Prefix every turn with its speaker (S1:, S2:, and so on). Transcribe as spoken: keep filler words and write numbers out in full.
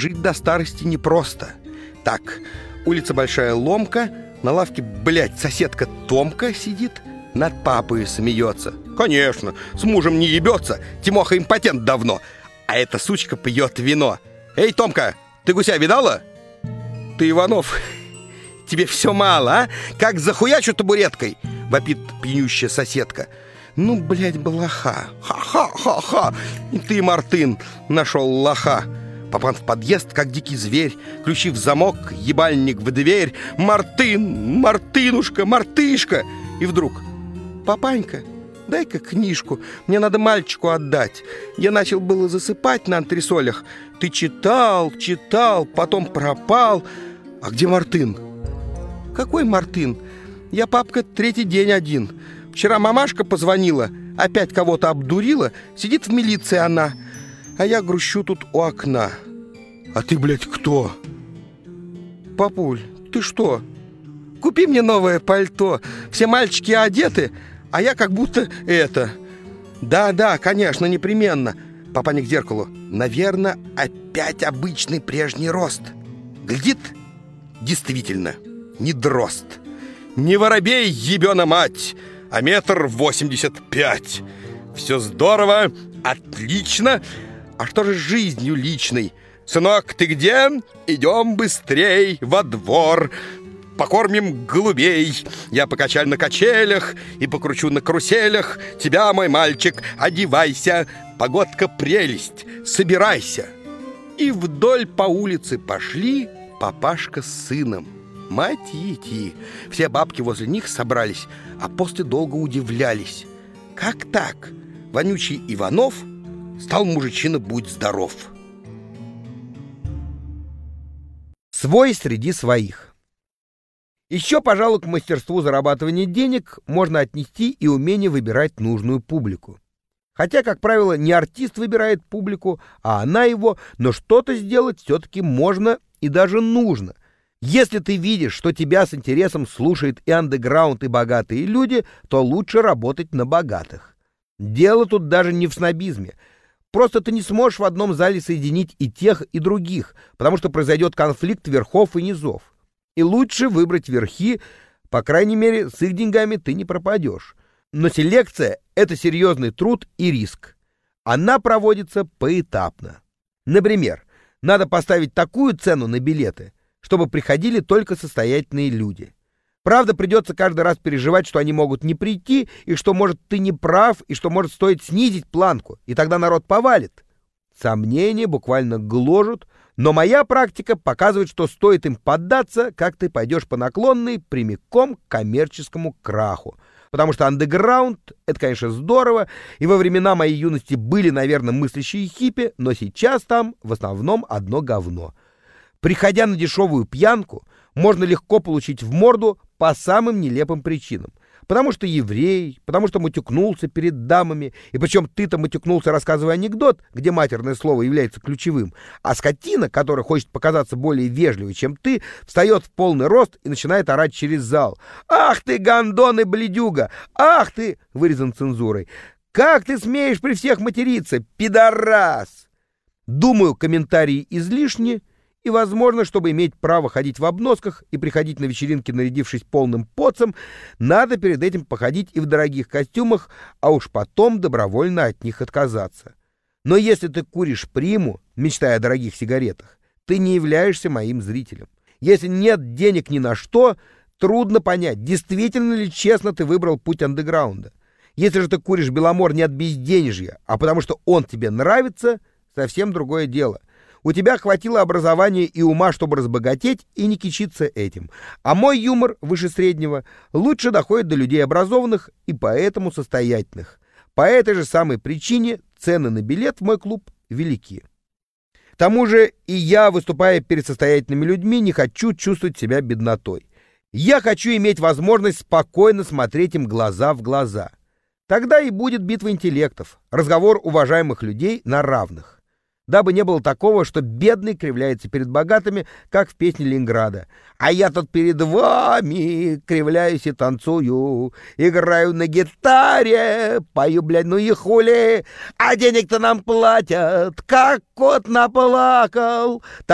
S1: жить до старости непросто. Так, улица Большая Ломка, на лавке, блядь, соседка Томка сидит, над папой смеется. Конечно, с мужем не ебется, Тимоха импотент давно, а эта сучка пьет вино. Эй, Томка, ты гуся видала? Ты, Иванов, тебе все мало, а? Как захуячу табуреткой, вопит пьянющая соседка. Ну, блядь, блоха. Ха-ха-ха-ха. И ты, Мартын, нашел лоха. Папан в подъезд, как дикий зверь, ключи в замок, ебальник в дверь. Мартын, Мартынушка, Мартышка. И вдруг: папанька, дай-ка книжку, мне надо мальчику отдать. Я начал было засыпать на антресолях. Ты читал, читал, потом пропал. А где Мартын? Какой Мартын? Я, папка, третий день один. Вчера мамашка позвонила, опять кого-то обдурила. Сидит в милиции она, а я грущу тут у окна. А ты, блядь, кто? Папуль, ты что? Купи мне новое пальто. Все мальчики одеты, а я как будто это. Да-да, конечно, непременно. Папаня к зеркалу. Наверное, опять обычный прежний рост. Глядит, действительно, не дрозд. Не воробей, ебена мать, а метр восемьдесят пять. Все здорово, отлично. А что же с жизнью личной? Сынок, ты где? Идем быстрей во двор. Покормим голубей. Я покачаю на качелях и покручу на каруселях. Тебя, мой мальчик, одевайся. Погодка прелесть, собирайся. И вдоль по улице пошли папашка с сыном. Мать ети. Все бабки возле них собрались, а после долго удивлялись. Как так? Вонючий Иванов стал мужичина, будь здоров. Свой среди своих. Еще, пожалуй, к мастерству зарабатывания денег можно отнести и умение выбирать нужную публику. Хотя, как правило, не артист выбирает публику, а она его, но что-то сделать все-таки можно и даже нужно. Если ты видишь, что тебя с интересом слушает и андеграунд, и богатые люди, то лучше работать на богатых. Дело тут даже не в снобизме. Просто ты не сможешь в одном зале соединить и тех, и других, потому что произойдет конфликт верхов и низов. И лучше выбрать верхи, по крайней мере, с их деньгами ты не пропадешь. Но селекция — это серьезный труд и риск. Она проводится поэтапно. Например, надо поставить такую цену на билеты, чтобы приходили только состоятельные люди. Правда, придется каждый раз переживать, что они могут не прийти, и что, может, ты не прав, и что, может, стоит снизить планку, и тогда народ повалит. Сомнения буквально гложут, но моя практика показывает, что стоит им поддаться, как ты пойдешь по наклонной прямиком к коммерческому краху. Потому что андеграунд — это, конечно, здорово, и во времена моей юности были, наверное, мыслящие хиппи, но сейчас там в основном одно говно. Приходя на дешевую пьянку, можно легко получить в морду по самым нелепым причинам. Потому что еврей, потому что матюкнулся перед дамами, и причем ты-то матюкнулся, рассказывая анекдот, где матерное слово является ключевым, а скотина, которая хочет показаться более вежливой, чем ты, встает в полный рост и начинает орать через зал. «Ах ты, гондон и бледюга! Ах ты!» — вырезан цензурой. «Как ты смеешь при всех материться, пидорас!» Думаю, комментарии излишни, и, возможно, чтобы иметь право ходить в обносках и приходить на вечеринки, нарядившись полным поцом, надо перед этим походить и в дорогих костюмах, а уж потом добровольно от них отказаться. Но если ты куришь приму, мечтая о дорогих сигаретах, ты не являешься моим зрителем. Если нет денег ни на что, трудно понять, действительно ли честно ты выбрал путь андеграунда. Если же ты куришь Беломор не от безденежья, а потому что он тебе нравится, совсем другое дело. У тебя хватило образования и ума, чтобы разбогатеть и не кичиться этим. А мой юмор, выше среднего, лучше доходит до людей образованных и поэтому состоятельных. По этой же самой причине цены на билет в мой клуб велики. К тому же и я, выступая перед состоятельными людьми, не хочу чувствовать себя беднотой. Я хочу иметь возможность спокойно смотреть им глаза в глаза. Тогда и будет битва интеллектов, разговор уважаемых людей на равных. Дабы не было такого, что бедный кривляется перед богатыми, как в песне Ленинграда. А я тут перед вами кривляюсь и танцую, играю на гитаре, пою, блядь, ну и хули, а денег-то нам платят, как кот наплакал.